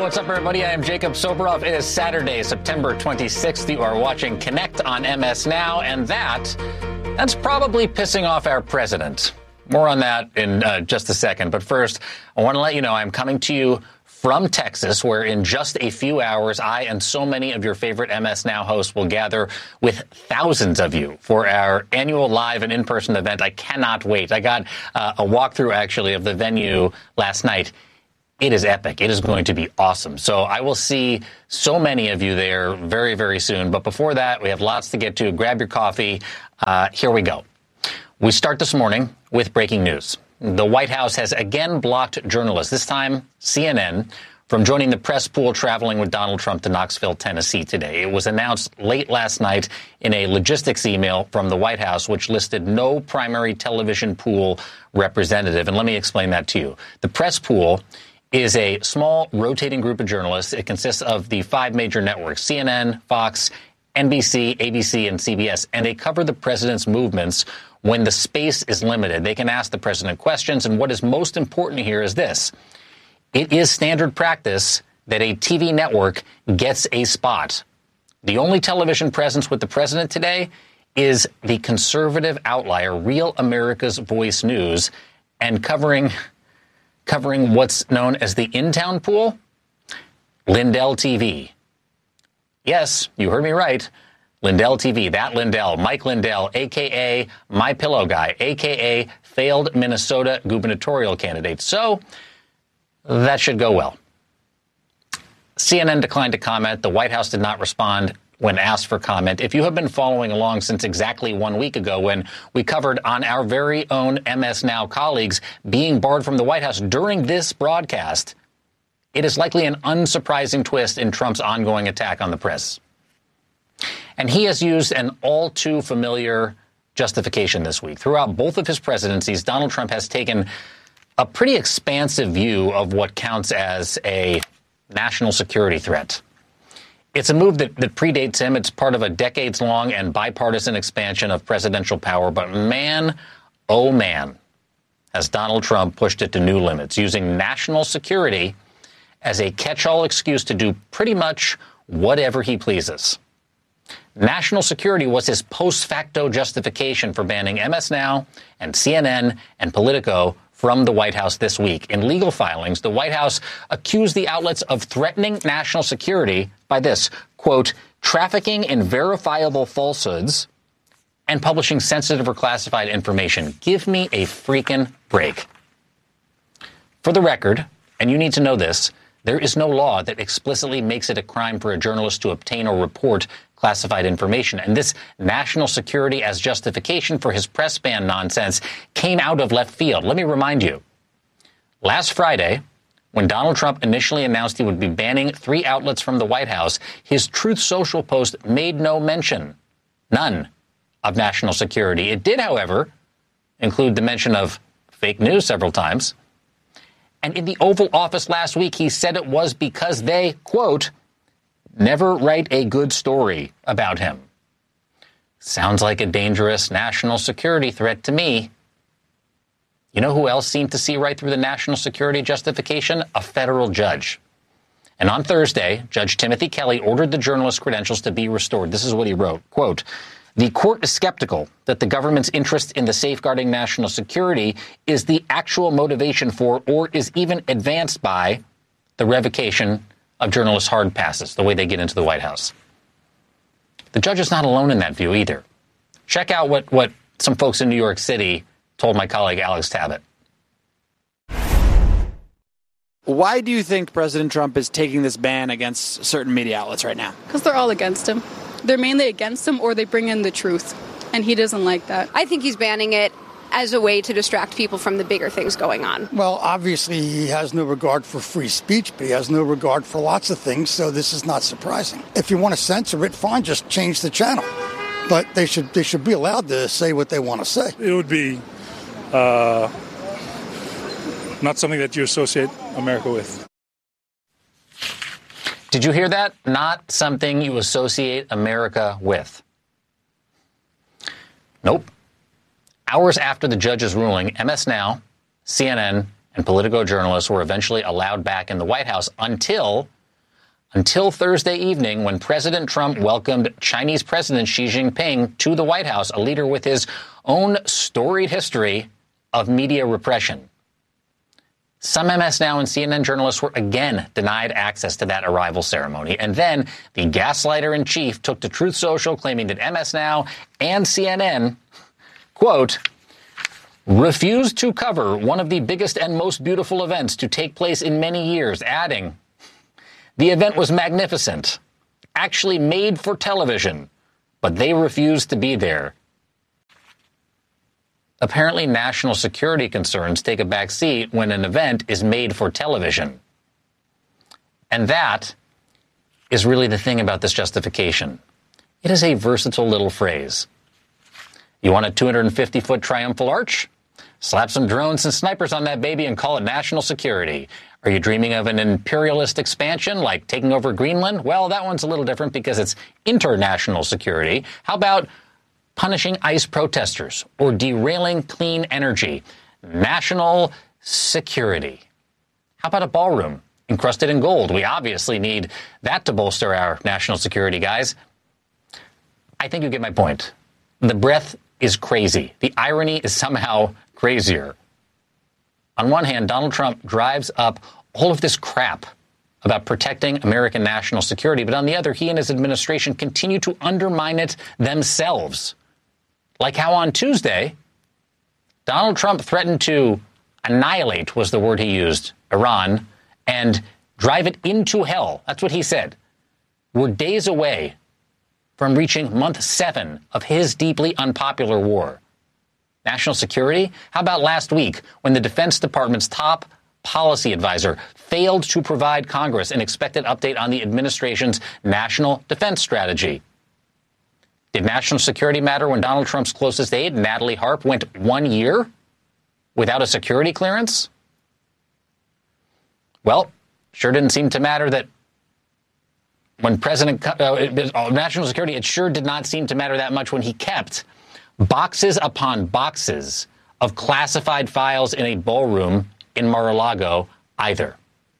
what's up, everybody? I am Jacob Soboroff. It is Saturday, September 26th. You are watching Connect on MS Now, and that's probably pissing off our president. More on that in just a second. But first, I want to let you know I'm coming to you from Texas, where in just a few hours, I and so many of your favorite MS Now hosts will gather with thousands of you for our annual live and in-person event. I cannot wait. I got a walkthrough, actually, of the venue last night. It is epic. It is going to be awesome. So I will see so many of you there very, very soon. But before that, we have lots to get to. Grab your coffee. Here we go. We start this morning with breaking news. The White House has again blocked journalists, this time CNN, from joining the press pool traveling with Donald Trump to Knoxville, Tennessee today. It was announced late last night in a logistics email from the White House, which listed no primary television pool representative. And let me explain that to you. The press pool is a small rotating group of journalists. It consists of the five major networks, CNN, Fox, NBC, ABC, and CBS, and they cover the president's movements when the space is limited. They can ask the president questions, and what is most important here is this. It is standard practice that a TV network gets a spot. The only television presence with the president today is the conservative outlier, Real America's Voice News, and covering what's known as the in-town pool, Lindell TV. Yes, you heard me right. Lindell TV, that Lindell, Mike Lindell, a.k.a. My Pillow Guy, a.k.a. failed Minnesota gubernatorial candidate. So that should go well. CNN declined to comment. The White House did not respond when asked for comment. If you have been following along since exactly 1 week ago when we covered on our very own MS Now colleagues being barred from the White House during this broadcast, it is likely an unsurprising twist in Trump's ongoing attack on the press. And he has used an all too familiar justification this week. Throughout both of his presidencies, Donald Trump has taken a pretty expansive view of what counts as a national security threat. It's a move that predates him. It's part of a decades-long and bipartisan expansion of presidential power. But man, oh man, has Donald Trump pushed it to new limits, using national security as a catch-all excuse to do pretty much whatever he pleases. National security was his post facto justification for banning MS Now and CNN and Politico from the White House this week. In legal filings, the White House accused the outlets of threatening national security by this, quote, trafficking in verifiable falsehoods and publishing sensitive or classified information. Give me a freaking break. For the record, and you need to know this, there is no law that explicitly makes it a crime for a journalist to obtain or report classified information. And this national security as justification for his press ban nonsense came out of left field. Let me remind you, last Friday, when Donald Trump initially announced he would be banning 3 outlets from the White House, his Truth Social post made no mention, none, of national security. It did, however, include the mention of fake news several times. And in the Oval Office last week, he said it was because they, quote, never write a good story about him. Sounds like a dangerous national security threat to me. You know who else seemed to see right through the national security justification? A federal judge. And on Thursday, Judge Timothy Kelly ordered the journalist's credentials to be restored. This is what he wrote, quote, the court is skeptical that the government's interest in the safeguarding national security is the actual motivation for or is even advanced by the revocation of journalists' hard passes, the way they get into the White House. The judge is not alone in that view either. Check out what some folks in New York City told my colleague Alex Tabbitt. Why do you think President Trump is taking this ban against certain media outlets right now? Because they're all against him. They're mainly against him, or they bring in the truth, and he doesn't like that. I think he's banning it as a way to distract people from the bigger things going on. Well, obviously, he has no regard for free speech, but he has no regard for lots of things, so this is not surprising. If you want to censor it, fine, just change the channel. But they should be allowed to say what they want to say. It would be not something that you associate America with. Did you hear that? Not something you associate America with. Nope. Hours after the judge's ruling, MS Now, CNN, and Politico journalists were eventually allowed back in the White House until until Thursday evening when President Trump welcomed Chinese President Xi Jinping to the White House, a leader with his own storied history of media repression. Some MS Now and CNN journalists were again denied access to that arrival ceremony. And then the gaslighter-in-chief took to Truth Social, claiming that MS Now and CNN, quote, refused to cover one of the biggest and most beautiful events to take place in many years, adding, the event was magnificent, actually made for television, but they refused to be there. Apparently, national security concerns take a back seat when an event is made for television. And that is really the thing about this justification. It is a versatile little phrase. You want a 250-foot triumphal arch? Slap some drones and snipers on that baby and call it national security. Are you dreaming of an imperialist expansion like taking over Greenland? Well, that one's a little different because it's international security. How about punishing ICE protesters or derailing clean energy? National security. How about a ballroom encrusted in gold? We obviously need that to bolster our national security, guys. I think you get my point. The breadth is crazy. The irony is somehow crazier. On one hand, Donald Trump drives up all of this crap about protecting American national security, but on the other, he and his administration continue to undermine it themselves. Like how on Tuesday, Donald Trump threatened to annihilate, was the word he used, Iran, and drive it into hell. That's what he said. We're days away from reaching month 7 of his deeply unpopular war. National security? How about last week when the Defense Department's top policy advisor failed to provide Congress an expected update on the administration's national defense strategy? Did national security matter when Donald Trump's closest aide, Natalie Harp, went 1 year without a security clearance? Well, sure didn't seem to matter that when national security, it sure did not seem to matter that much when he kept boxes upon boxes of classified files in a ballroom in Mar-a-Lago either.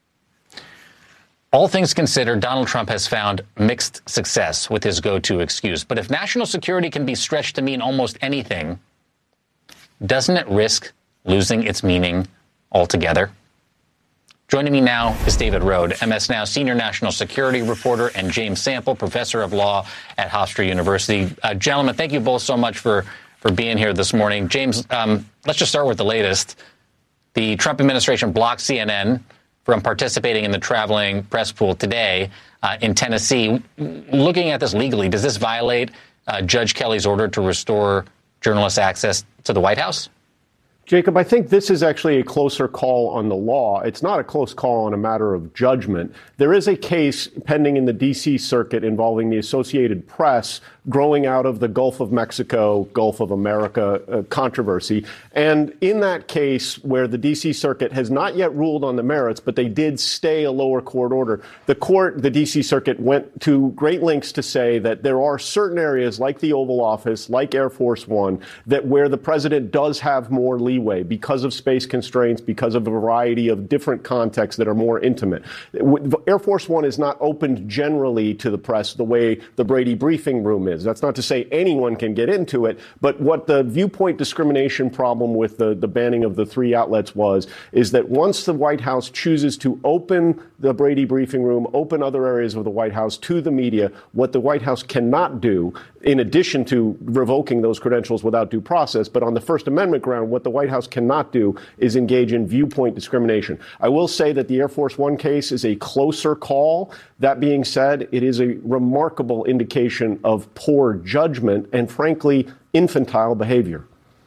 All things considered, Donald Trump has found mixed success with his go-to excuse. But if national security can be stretched to mean almost anything, doesn't it risk losing its meaning altogether? Joining me now is David Rohde, MS Now senior national security reporter, and James Sample, professor of law at Hofstra University. Gentlemen, thank you both so much for being here this morning. James, let's just start with the latest. The Trump administration blocked CNN from participating in the traveling press pool today in Tennessee. Looking at this legally, does this violate Judge Kelly's order to restore journalists' access to the White House? Jacob, I think this is actually a closer call on the law. It's not a close call on a matter of judgment. There is a case pending in the D.C. Circuit involving the Associated Press growing out of the Gulf of Mexico, Gulf of America controversy. And in that case, where the D.C. Circuit has not yet ruled on the merits, but they did stay a lower court order, the D.C. Circuit went to great lengths to say that there are certain areas like the Oval Office, like Air Force One, that where the president does have more leeway because of space constraints, because of a variety of different contexts that are more intimate. Air Force One is not opened generally to the press the way the Brady briefing room is. That's not to say anyone can get into it, but what the viewpoint discrimination problem with the banning of the 3 outlets is that once the White House chooses to open the Brady briefing room, open other areas of the White House to the media, what the White House cannot do, in addition to revoking those credentials without due process, but on the First Amendment ground, what the White House cannot do is engage in viewpoint discrimination. I will say that the Air Force One case is a closer call. That being said, it is a remarkable indication of poor judgment and, frankly, infantile behavior.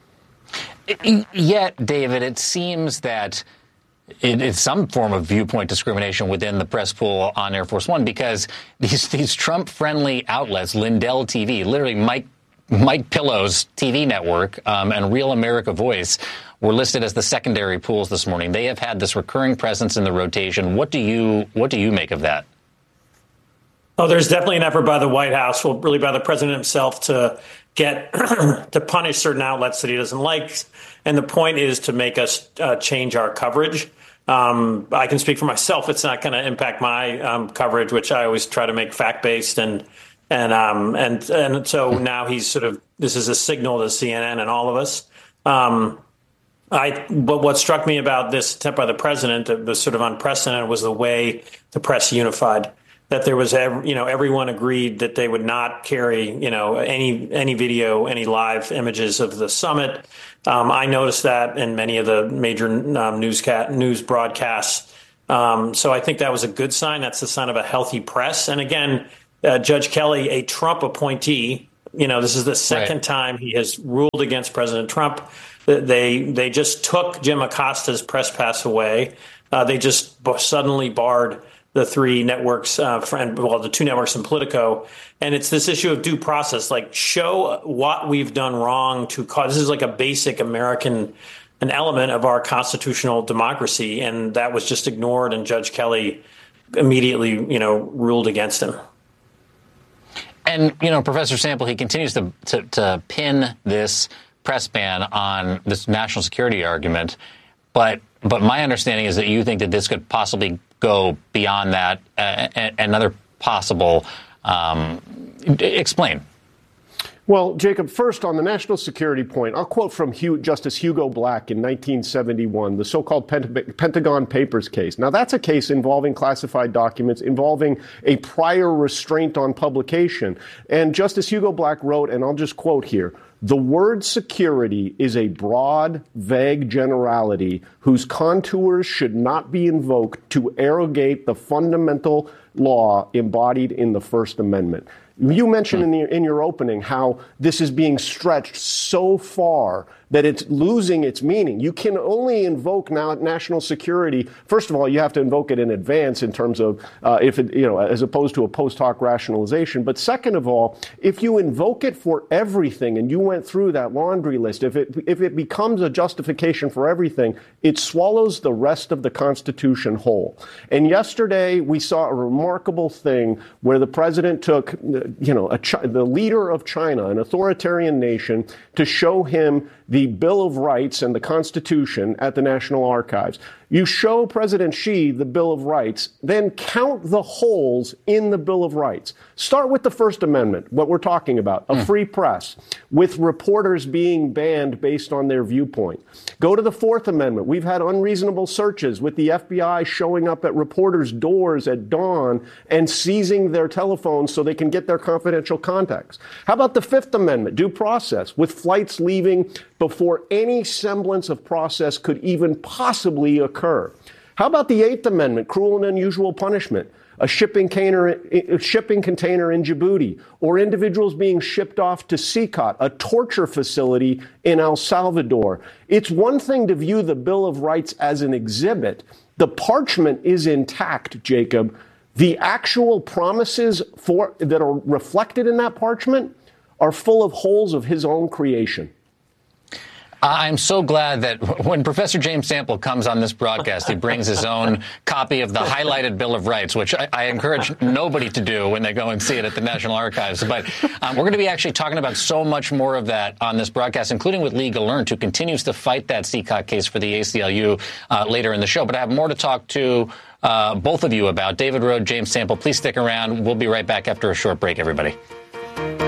Yet, David, it seems that it's some form of viewpoint discrimination within the press pool on Air Force One, because these Trump-friendly outlets, Lindell TV, literally Mike Pillow's TV network, and Real America Voice, were listed as the secondary pools this morning. They have had this recurring presence in the rotation. What do you make of that? Oh, there's definitely an effort by the White House, well, really by the president himself, to get to punish certain outlets that he doesn't like. And the point is to make us change our coverage. I can speak for myself. It's not going to impact my coverage, which I always try to make fact-based. And so now this is a signal to CNN and all of us. But what struck me about this attempt by the president that was sort of unprecedented was the way the press unified. That there was, everyone agreed that they would not carry, any video, any live images of the summit. I noticed that in many of the major news broadcasts. So I think that was a good sign. That's the sign of a healthy press. And again, Judge Kelly, a Trump appointee, this is the second time he has ruled against President Trump. They just took Jim Acosta's press pass away. They just suddenly barred the three networks, the two networks in Politico. And it's this issue of due process, like show what we've done wrong to cause. This is like a basic an element of our constitutional democracy. And that was just ignored. And Judge Kelly immediately, ruled against him. And, Professor Sample, he continues to pin this press ban on this national security argument. But my understanding is that you think that this could possibly go beyond that. Another possible explain. Well, Jacob, first on the national security point, I'll quote from Justice Hugo Black in 1971, the so-called Pentagon Papers case. Now, that's a case involving classified documents, involving a prior restraint on publication. And Justice Hugo Black wrote, and I'll just quote here, "The word security is a broad, vague generality whose contours should not be invoked to arrogate the fundamental law embodied in the First Amendment." You mentioned in your opening how this is being stretched so far that it's losing its meaning. You can only invoke now national security. First of all, you have to invoke it in advance in terms of as opposed to a post hoc rationalization. But second of all, if you invoke it for everything, and you went through that laundry list, if it becomes a justification for everything, it swallows the rest of the Constitution whole. And yesterday we saw a remarkable thing where the president took, the leader of China, an authoritarian nation, to show him the Bill of Rights and the Constitution at the National Archives. You show President Xi the Bill of Rights, then count the holes in the Bill of Rights. Start with the First Amendment, what we're talking about, a free press, with reporters being banned based on their viewpoint. Go to the Fourth Amendment. We've had unreasonable searches with the FBI showing up at reporters' doors at dawn and seizing their telephones so they can get their confidential contacts. How about the Fifth Amendment, due process, with flights leaving before any semblance of process could even possibly occur? How about the Eighth Amendment, cruel and unusual punishment, a shipping container in Djibouti, or individuals being shipped off to CICOT, a torture facility in El Salvador? It's one thing to view the Bill of Rights as an exhibit. The parchment is intact, Jacob. The actual promises that are reflected in that parchment are full of holes of his own creation. I'm so glad that when Professor James Sample comes on this broadcast, he brings his own copy of the highlighted Bill of Rights, which I encourage nobody to do when they go and see it at the National Archives. But we're going to be actually talking about so much more of that on this broadcast, including with Lee Gelernt, who continues to fight that CICOT case for the ACLU later in the show. But I have more to talk to both of you about. David Rohde, James Sample, please stick around. We'll be right back after a short break, everybody.